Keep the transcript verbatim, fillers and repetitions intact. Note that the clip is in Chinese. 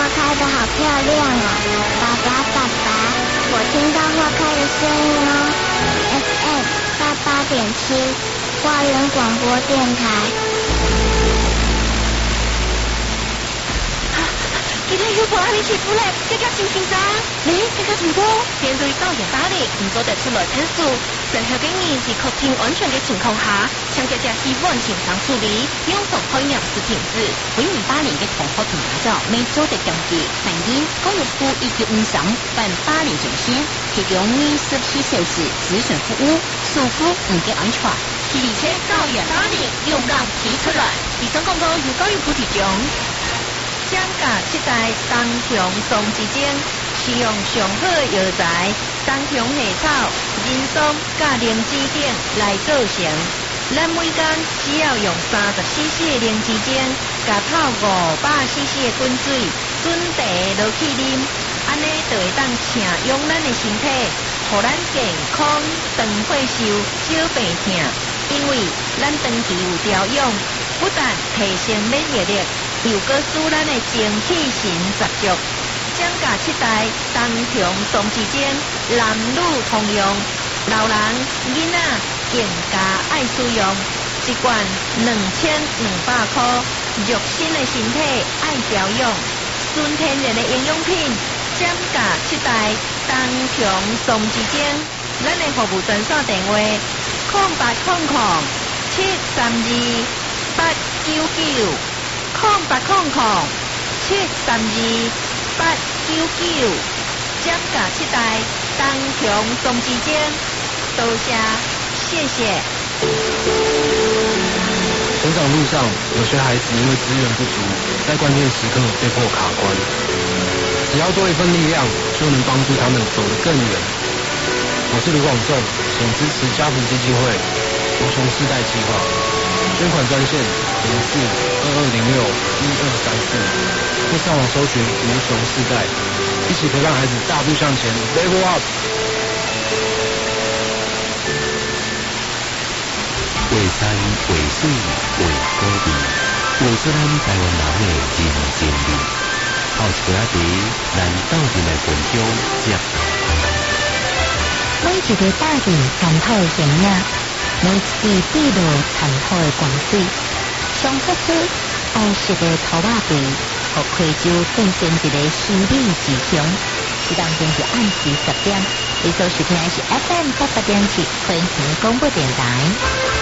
开得好漂亮哦！爸爸，爸爸，我听到花开的声音哦。F M 八八点七，花园广播电台。 今天有无阿你起步嘞？这个真紧张。你这个怎么？面对高原压力，唔做得出来参数。最后嘅你是确定安全嘅情况下，请大家希望正常处理，用上海洋食品质。 每年八年嘅同学同打造，每周的경기反映公路部一九五三办八年整先，提供二十四小时咨询服务，舒服唔嘅安全。 而且高原八年勇敢提出来，以上广告由高原菩提奖。降价七代东强松之间，使用上好药材，东强下草、人参、加灵芝等来做成。咱每天只要用三十 C C 的灵芝精，加泡五百 C C 的滚水，准茶落去啉，安尼就会当请用咱的身体，互咱健康、长岁寿、少病痛。因为咱长期有调养，不但提升免疫力。又搁使咱的精气神十足，降价七代东强松之间，男女通用，老人、囡仔更加爱使用，一罐两千两百块，肉身的身体爱调养，纯天然的营养品，降价七代东强松之间，咱的服务专线电话：空八空空七三二八九九。空八空空七三二八九九，降价七代东强松之间，多谢谢谢。 成长路上，有些孩子因为资源不足，在关键时刻被迫卡关。只要多一份力量，就能帮助他们走得更远。我是卢广仲，请支持家福基金会无穷世代计划，捐款专线零四二二零六一二三四，或上网搜寻无穷世代，一起陪伴孩子大步向前 ，Level Up。 画山画水画高地，画出咱台湾人的人情味。泡一杯茶，咱斗阵来分享接。 每一个大地探讨的形影，每一支碧绿探讨的光水，上出出黑色的土瓦地，互溪州变成一个神秘之乡。时当今是暗时十点，你所收听的是 F M 八八点七昆平广播电台。